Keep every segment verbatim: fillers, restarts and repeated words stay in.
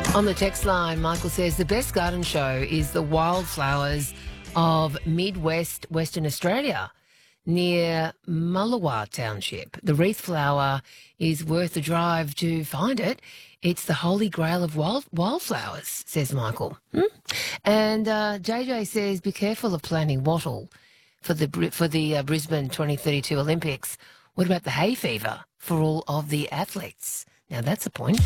On the text line, Michael says the best garden show is the wildflowers of Midwest Western Australia near Mullawa Township. The wreath flower is worth the drive to find it. It's the holy grail of wild, wildflowers, says Michael. Hmm? And uh, J J says be careful of planting wattle for the for the uh, Brisbane twenty thirty-two Olympics. What about the hay fever for all of the athletes? Now that's a point.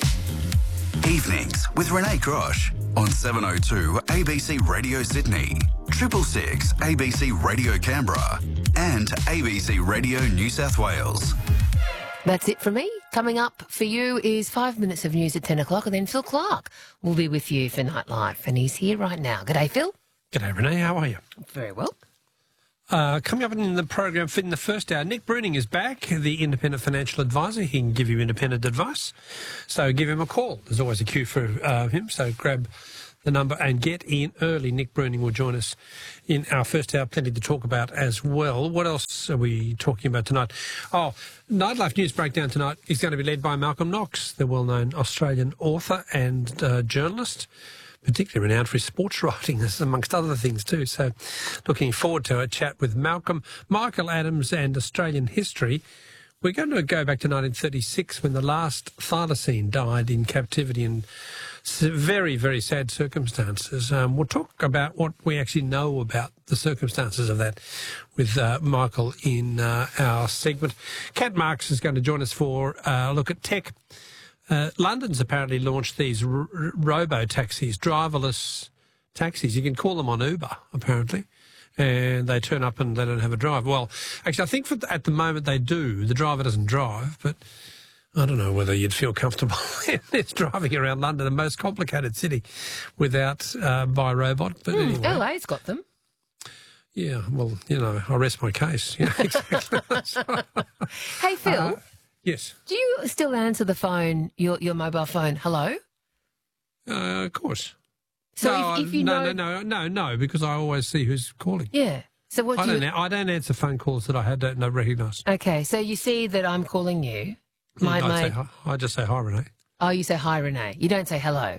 Evenings with Renee Grosh on seven oh two A B C Radio Sydney, Triple Six A B C Radio Canberra and A B C Radio New South Wales. That's it from me. Coming up for you is five minutes of news at ten o'clock, and then Phil Clark will be with you for Nightlife, and he's here right now. G'day, Phil. G'day, Renee. How are you? Very well. Uh, coming up in the program in the first hour, Nick Bruning is back, the independent financial advisor. He can give you independent advice, so give him a call. There's always a queue for uh, him, so grab the number and get in early. Nick Bruning will join us in our first hour. Plenty to talk about as well. What else are we talking about tonight? Oh, Nightlife News Breakdown tonight is going to be led by Malcolm Knox, the well-known Australian author and uh, journalist, particularly renowned for his sports writing, amongst other things too. So looking forward to a chat with Malcolm. Michael Adams and Australian history. We're going to go back to nineteen thirty-six when the last thylacine died in captivity in very, very sad circumstances. Um, we'll talk about what we actually know about the circumstances of that with uh, Michael in uh, our segment. Kat Marks is going to join us for uh, a look at tech. Uh, London's apparently launched these r- r- robo-taxis, driverless taxis. You can call them on Uber, apparently, and they turn up and they don't have a driver. Well, actually, I think for the, at the moment they do. The driver doesn't drive, but I don't know whether you'd feel comfortable in this driving around London, the most complicated city, without uh, by robot. But mm, anyway. L A's got them. Yeah, well, you know, I rest my case. Yeah, exactly. Hey, Phil. Uh, Yes. Do you still answer the phone, your your mobile phone? Hello? Uh, of course. So no, if, if you no, know... no, no, no, no, because I always see who's calling. Yeah. So what I do don't. you... I don't answer phone calls that I had don't know recognise. Okay, so you see that I'm calling you. My, I'd my... say hi, I just say hi, Renee. Oh, you say hi, Renee. You don't say hello.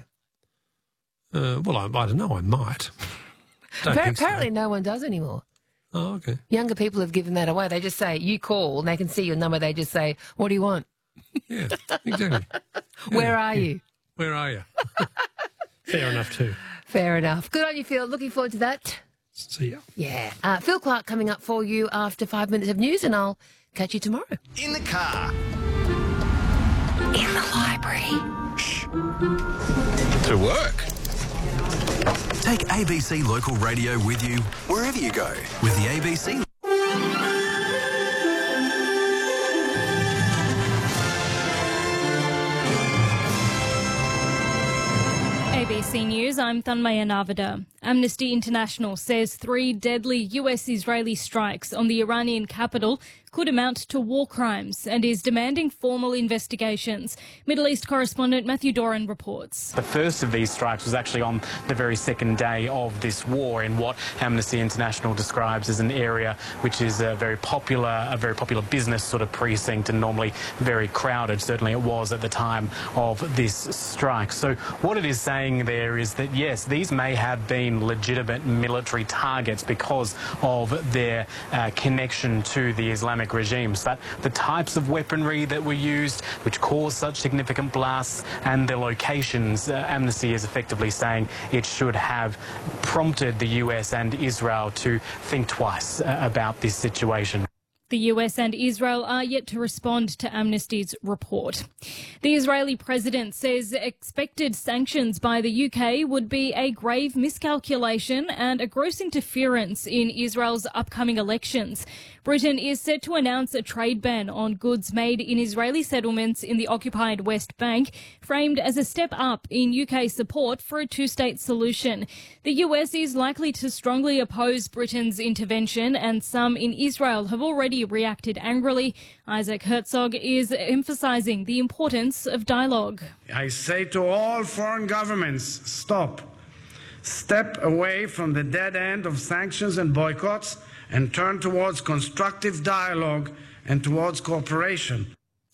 Uh, well, I, I don't know. I might. Don't Appar- think so. apparently, no one does anymore. Oh, okay. Younger people have given that away. They just say, you call, and they can see your number. They just say, what do you want? Yeah, exactly. Where Yeah, are yeah. you? Where are you? Fair enough, too. Fair enough. Good on you, Phil. Looking forward to that. See ya. Yeah. Uh, Phil Clark coming up for you after five minutes of news, and I'll catch you tomorrow. In the car. In the library. Shh. To work. Take A B C Local Radio with you wherever you go with the A B C. A B C News, I'm Thanmaya Navada. Amnesty International says three deadly U S-Israeli strikes on the Iranian capital could amount to war crimes and is demanding formal investigations. Middle East correspondent Matthew Doran reports. The first of these strikes was actually on the very second day of this war in what Amnesty International describes as an area which is a very popular, a very popular business sort of precinct and normally very crowded. Certainly it was at the time of this strike. So what it is saying there is that, yes, these may have been legitimate military targets because of their uh, connection to the Islamic regimes, but the types of weaponry that were used which caused such significant blasts and the locations, uh, Amnesty is effectively saying it should have prompted the U S and Israel to think twice uh, about this situation. The U S and Israel are yet to respond to Amnesty's report. The Israeli president says expected sanctions by the U K would be a grave miscalculation and a gross interference in Israel's upcoming elections. Britain is set to announce a trade ban on goods made in Israeli settlements in the occupied West Bank, framed as a step up in U K support for a two-state solution. The U S is likely to strongly oppose Britain's intervention, and some in Israel have already reacted angrily. Isaac Herzog is emphasising the importance of dialogue. I say to all foreign governments, stop. Step away from the dead end of sanctions and boycotts and turn towards constructive dialogue and towards cooperation.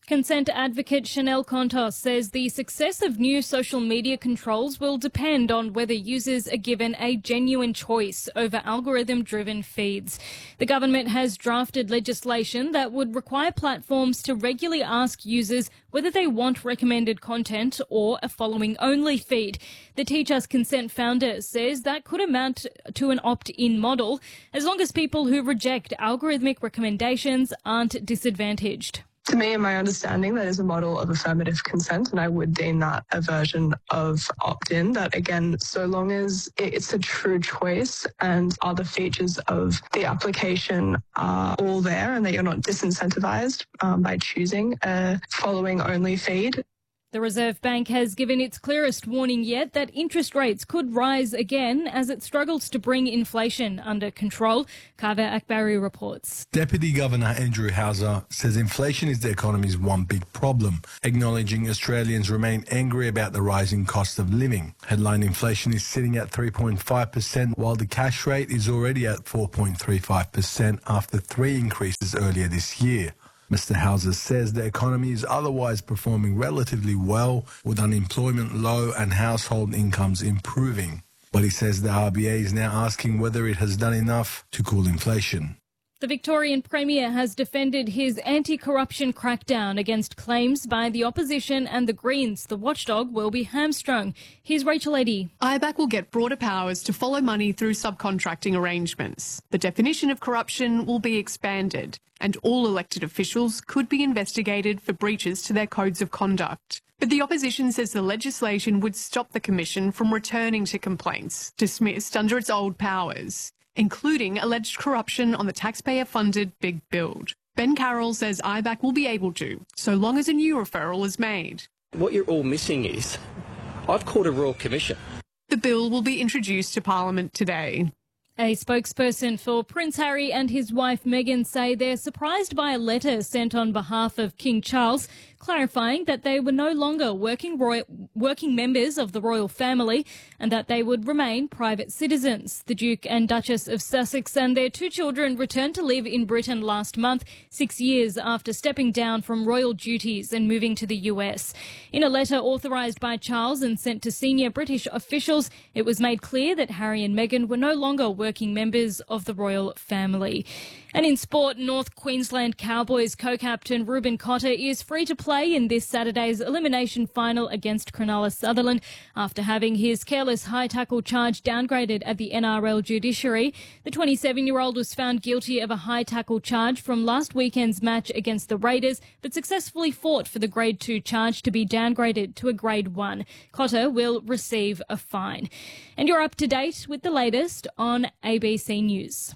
Consent advocate Chanel Contos says the success of new social media controls will depend on whether users are given a genuine choice over algorithm-driven feeds. The government has drafted legislation that would require platforms to regularly ask users whether they want recommended content or a following-only feed. The Teach Us Consent founder says that could amount to an opt-in model, as long as people who reject algorithmic recommendations aren't disadvantaged. To me, in my understanding, that is a model of affirmative consent, and I would deem that a version of opt-in, that again, so long as it's a true choice and other features of the application are all there and that you're not disincentivized um, by choosing a following-only feed. The Reserve Bank has given its clearest warning yet that interest rates could rise again as it struggles to bring inflation under control. Kaveh Akbari reports. Deputy Governor Andrew Hauser says inflation is the economy's one big problem, acknowledging Australians remain angry about the rising cost of living. Headline inflation is sitting at three point five percent, while the cash rate is already at four point three five percent after three increases earlier this year. Mister Hauser says the economy is otherwise performing relatively well, with unemployment low and household incomes improving. But he says the R B A is now asking whether it has done enough to cool inflation. The Victorian Premier has defended his anti-corruption crackdown against claims by the opposition and the Greens the watchdog will be hamstrung. Here's Rachel Eddy. I BAC will get broader powers to follow money through subcontracting arrangements. The definition of corruption will be expanded, and all elected officials could be investigated for breaches to their codes of conduct. But the opposition says the legislation would stop the Commission from returning to complaints dismissed under its old powers, including alleged corruption on the taxpayer-funded Big Build. Ben Carroll says I BAC will be able to, so long as a new referral is made. What you're all missing is, I've called a Royal Commission. The bill will be introduced to Parliament today. A spokesperson for Prince Harry and his wife Meghan say they're surprised by a letter sent on behalf of King Charles clarifying that they were no longer working royal, working members of the royal family and that they would remain private citizens. The Duke and Duchess of Sussex and their two children returned to live in Britain last month, six years after stepping down from royal duties and moving to the U S. In a letter authorised by Charles and sent to senior British officials, it was made clear that Harry and Meghan were no longer working members of the royal family. And in sport, North Queensland Cowboys co-captain Ruben Cotter is free to play in this Saturday's elimination final against Cronulla Sutherland after having his careless high tackle charge downgraded at the N R L judiciary. The twenty-seven-year-old was found guilty of a high tackle charge from last weekend's match against the Raiders, but successfully fought for the Grade two charge to be downgraded to a Grade one. Cotter will receive a fine. And you're up to date with the latest on A B C News.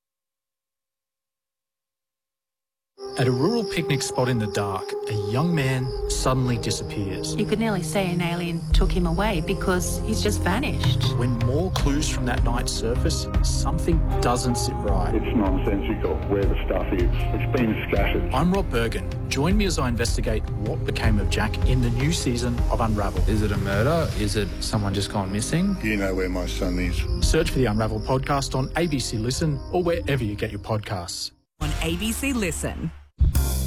At a rural picnic spot in the dark, a young man suddenly disappears. You could nearly say an alien took him away because he's just vanished. When more clues from that night surface, something doesn't sit right. It's nonsensical where the stuff is. It's been scattered. I'm Rob Bergen. Join me as I investigate what became of Jack in the new season of Unravel. Is it a murder? Is it someone just gone missing? Do you know where my son is? Search for the Unravel podcast on A B C Listen or wherever you get your podcasts. On A B C Listen.